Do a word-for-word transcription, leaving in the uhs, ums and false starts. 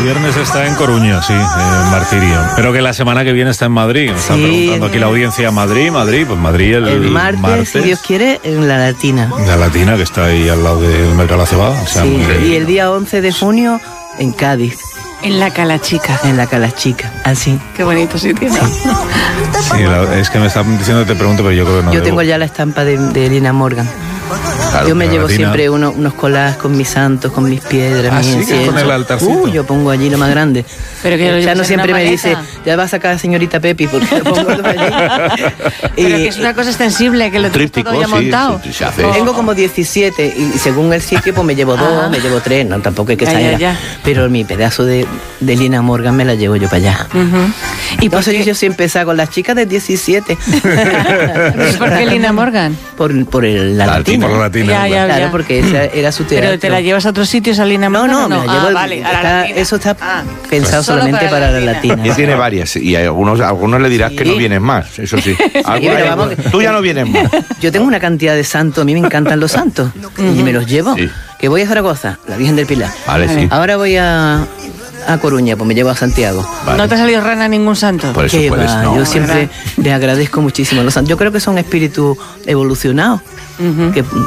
viernes está en Coruña, sí, en Martirio. Pero que la semana que viene está en Madrid. Nos están Sí, preguntando aquí la audiencia, Madrid, Madrid, pues Madrid el, El martes, martes. si Dios quiere, en la Latina. La Latina, que está ahí al lado del Mercado de la Cebada. O sea, Sí, muy- y el día once de junio en Cádiz, En la Calachica. en la Calachica, así. Qué bonito sitio. Sí, la- es que me están diciendo que te pregunto, pero yo creo que no. Yo debo. tengo ya la estampa de, de Lina Morgan. Claro, Yo me la llevo Latina. siempre uno- unos collages con mis santos, con mis piedras, Ah, mis sí, que inciensos. con el altarcito. Uh, yo pongo allí lo más grande. Pero que lo el llevas Chano en siempre una me maleta. dice, ya va a sacar a señorita Pepi, porque lo pongo todo allí. Pero Y- que es una cosa extensible, que lo tienes Tríptico, todo ya sí, montado. sí, se hace. Tengo como diecisiete y según el sitio pues me llevo dos, Ah. me llevo tres, no tampoco hay que Ya, ya, exagerar. ya. Pero mi pedazo de, de Lina Morgan me la llevo yo para allá. Ujú. ¿Y por Entonces qué, yo siempre empezaba con las chicas de diecisiete. ¿Y por qué Lina Morgan? por, por el, la La latina. Por la Latina. Ya, ya, Claro, ya. porque esa era su teatro. ¿Pero te la llevas a otros sitios a Lina No, Morgan? no, o me la llevo. Ah, vale, a la está- Latina. eso está Ah. pensado Solo solamente para para, la la latina. latina. Y tiene varias, y a algunos, a algunos le dirás que Sí. no vienen más, eso sí. Algunos- pero vamos que- tú ya no vienes más. Yo tengo una cantidad de santos, a mí me encantan los santos. Y me los llevo. Sí. Que voy a Zaragoza, la Virgen del Pilar. Vale, sí. Ahora voy a, a Coruña, pues me llevo a Santiago. Vale. ¿No te ha salido rana ningún santo? Por eso Qué puedes, va, no. yo siempre les agradezco muchísimo a los santos. Yo creo que son espíritus evolucionados, Ujú. que